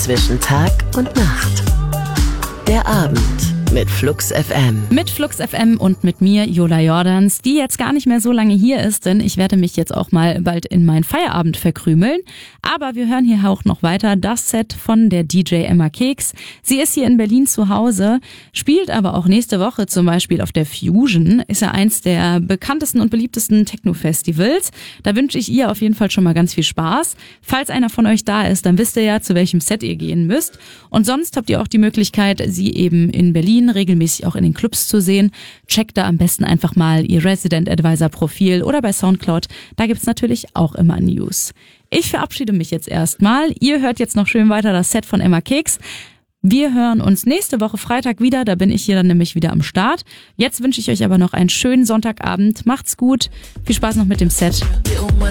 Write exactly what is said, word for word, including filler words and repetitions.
zwischen Tag und Nacht. Der Abend mit Flux F M. Mit Flux F M und mit mir, Jola Jordans, die jetzt gar nicht mehr so lange hier ist, denn ich werde mich jetzt auch mal bald in meinen Feierabend verkrümeln. Aber wir hören hier auch noch weiter das Set von der D J Emma Keks. Sie ist hier in Berlin zu Hause, spielt aber auch nächste Woche zum Beispiel auf der Fusion. Ist ja eins der bekanntesten und beliebtesten Techno-Festivals. Da wünsche ich ihr auf jeden Fall schon mal ganz viel Spaß. Falls einer von euch da ist, dann wisst ihr ja, zu welchem Set ihr gehen müsst. Und sonst habt ihr auch die Möglichkeit, sie eben in Berlin regelmäßig auch in den Clubs zu sehen. Checkt da am besten einfach mal ihr Resident Advisor Profil oder bei Soundcloud. Da gibt's natürlich auch immer News. Ich verabschiede mich jetzt erstmal. Ihr hört jetzt noch schön weiter das Set von Emma Keks. Wir hören uns nächste Woche Freitag wieder. Da bin ich hier dann nämlich wieder am Start. Jetzt wünsche ich euch aber noch einen schönen Sonntagabend. Macht's gut. Viel Spaß noch mit dem Set.